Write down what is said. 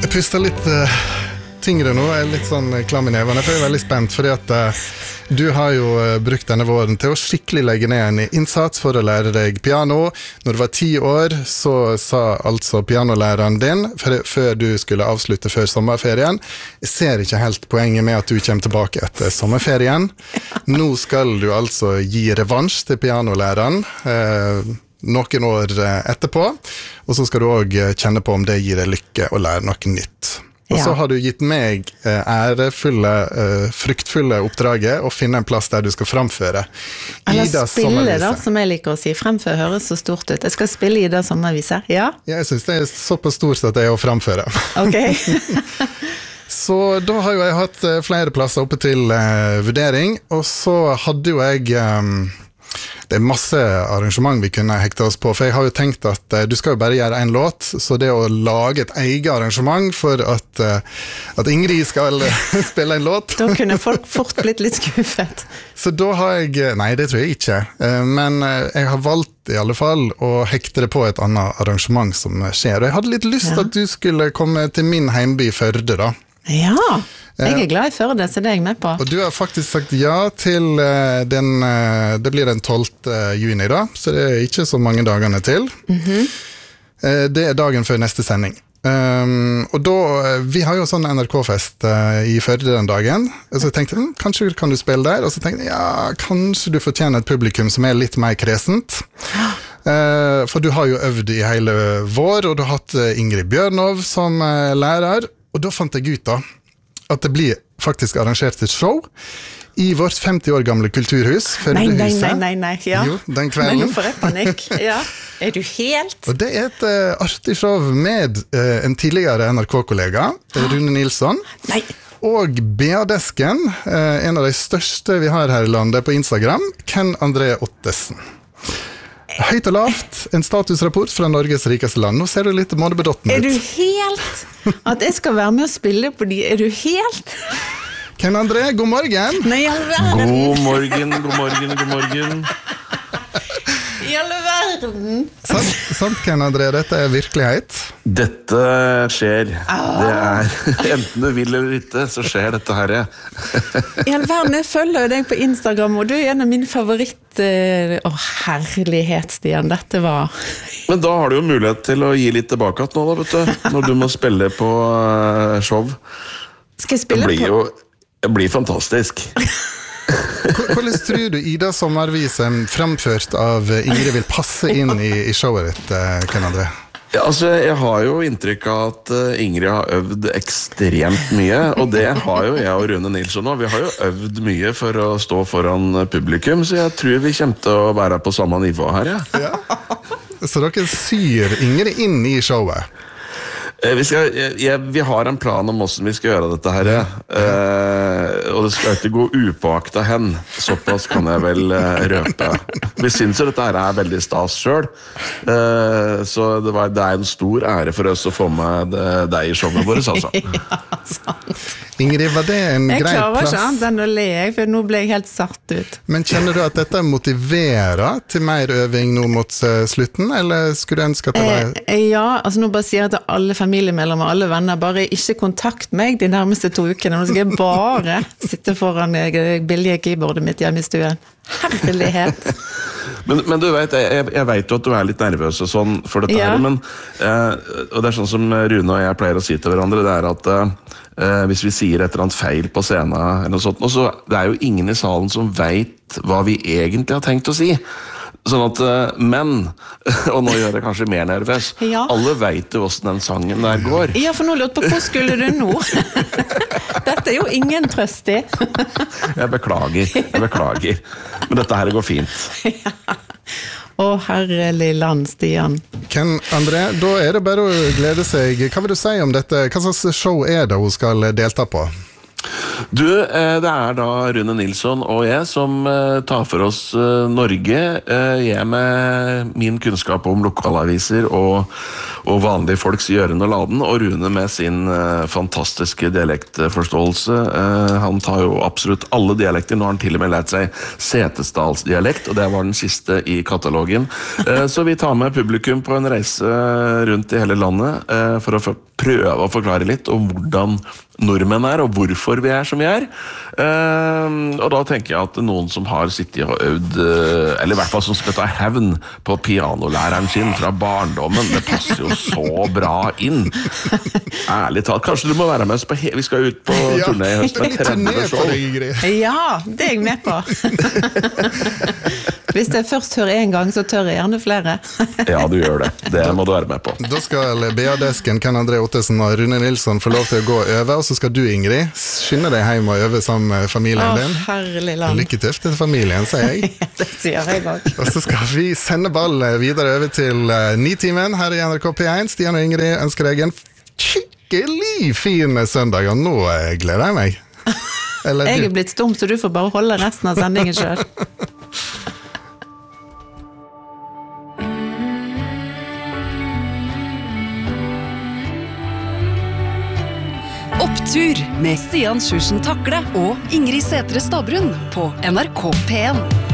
Jeg puster litt tyngre nå, jeg litt sånn klam i nevene, for jeg veldig spent, fordi at du har jo brukt denne våren til å skikkelig legge ned en innsats for å lære deg piano. Når du var 10 år, så sa altså pianolæreren din, før du skulle avslutte før sommerferien, jeg ser ikke helt poenget med at du kommer tilbake etter sommerferien. Nå skal du altså gi revansj til pianolæreren, noen år etterpå, og så skal du også kjenne på om det gir deg lykke å lære noe nytt. Og så har du gitt meg ærefulle, fruktfulle oppdraget å finne en plass der du skal framføre Eller Ida spille da, som jeg liker å si. Fremføre høres så stort ut. Jeg skal spille Ida Sommerviser, ja? Jeg synes det såpass stort at det å framføre. Ok. Så da har jo jeg hatt flere plasser oppe til vurdering, og så hadde jo jeg... Det masse arrangement vi kunne hekte oss på, for jeg har jo tenkt at du skal jo bare gjøre en låt, så det å lage et eget arrangement for at Ingrid skal spille en låt... Da kunne folk fort blitt litt skuffet. Så da har jeg... Nei, det tror jeg ikke. Men jeg har valgt i alle fall å hekte det på et annet arrangement som skjer. Og jeg hadde litt lyst at du skulle komme til min heimby Førde da. Ja, jeg glad i Førde, så det er jeg med på. Og du har faktisk sagt ja til det blir den 12. juni da, så det er ikke så mange dagene til. Det er dagen før neste sending. Og da, vi har jo sånn NRK-fest i Førde den dagen, så jeg tenkte, kanskje kan du spille der? Og så tenkte jeg, ja, kanskje du fortjener et publikum som er litt mer kresent. For du har jo øvd i hele vår, og du har hatt Ingrid Bjørnov som lærer, og da fant jeg ut da, at det blir faktisk arrangert et show i vårt 50 år gamle kulturhus, Førdehuset. Nei, ja. Jo, den kvelden. Men nå får jeg panikk, ja. Er du helt? Og det er et artig show med en tidligere NRK-kollega, Rune Nilsson. Nei. Og BA-desken, en av de største vi har her i landet på Instagram, Ken André Ottesen. Høyt og lavt, en statusrapport fra Norges rikeste land. Nå ser du litt månebedotten ut. Er du helt? At jeg skal være med og spille på de? Er du helt? Ken André, god morgen. Nei, i all verden. God morgen. I all verden. Sant, Ken André, dette er virkelighet. Dette skjer. Det er, enten du vil eller ikke, så skjer dette her. I all verden, jeg følger deg på Instagram, og du er en av mine favoritt... herlighet, Stian, dette var... Men da har du jo mulighet til å gi litt tilbake nå da, vet du, når du må spille på show. Skal jeg spille på? Det blir fantastisk. Hvordan tror du Ida Sommervisen fremført av Ingrid vil passe inn i showet ditt, Ken André? Ja, altså, jeg har jo inntrykk av at Ingrid har øvd ekstremt mye, og det har jo jeg og Rune Nilsson også. Vi har jo øvd mye for å stå foran publikum, så jeg tror vi kommer til å være på samme nivå her, ja. Så dere syr Ingrid inn i showet? Vi har en plan om hvordan vi skal gjøre dette her, og det skal ikke gå upåakta hen, såpass kan jeg vel røpe. Vi synes jo dette her er veldig stas selv, så det er en stor ære for oss å få med deg i showet vårt, altså. Ja, sant. Ingrid, var det en grei plass? Jeg klarer ikke annet enn å le, for nå ble jeg helt satt ut. Men kjenner du at dette motiverer til mer øving nå mot slutten, eller skulle du ønske at det var... Ja, altså nå bare sier jeg til alle familiemedlemmer og alle venner, bare ikke kontakt meg de nærmeste 2 ukene, nå skal jeg bare sitte foran billige keyboardet mitt hjemme i stuen. Herlighet. Men du vet, jeg vet jo at du er litt nervøs og sånn for dette her, men, og det er sånn som Rune og jeg pleier å si til hverandre, det er at hvis vi sier et eller annet feil på scenen eller noe sånt, og så det er jo ingen i salen som vet hva vi egentlig har tenkt å si. Sånn at, men, og nå gjør jeg kanskje mer nervøs, alle vet jo hvordan den sangen der går. Ja, for nå lurte på hvor skulle du nå? Dette er jo ingen trøst i. Jeg beklager. Men dette her går fint. Ja. Å, herlig land, Stian. Ken André, da er det bare å glede seg. Hva vil du si om dette? Hva slags show er det hun skal delta på? Du, det da Rune Nilsson og jeg som tar for oss Norge. Jeg med min kunnskap om lokalaviser og vanlige folks gjøren og laden, og Rune med sin fantastiske dialektforståelse. Han tar jo absolutt alle dialekter. Nå har han til og med lært seg Setesdalsdialekt, og det var den siste i katalogen. Så vi tar med publikum på en reise rundt i hele landet for å prøve å forklare litt om hvordan nordmenn og hvorfor vi som vi og da tenker jeg at noen som har sittet og øvd, eller i hvert fall som skal ta hevn på pianolæreren sin fra barndommen, det passer jo så bra inn. Ærlig talt, kanskje du må være med oss på vi skal ut på turné i høst med 30 show. Ja, det jeg med på. Hvis jeg først hører en gang, så tør jeg gjerne flere. Ja, du gjør det. Det må du være med på. Da skal BA-desken, Ken André Ottesen og Rune Nilsson få lov til å gå over, og så skal du, Ingrid, skynde deg hjem og øve sammen med familien din. Herlig land. Lykke til til familien, sier jeg. Ja, det sier jeg også. Og så skal vi sende ball videre over til Nitimen her i NRK P1. Stian og Ingrid ønsker deg en skikkelig fin søndag, og nå gleder jeg meg. Jeg blitt stum, så du får bare holde resten av sendingen selv. Opptur med Stian Sjursen Takle og Ingrid Sætre Stavbrun på NRK P1.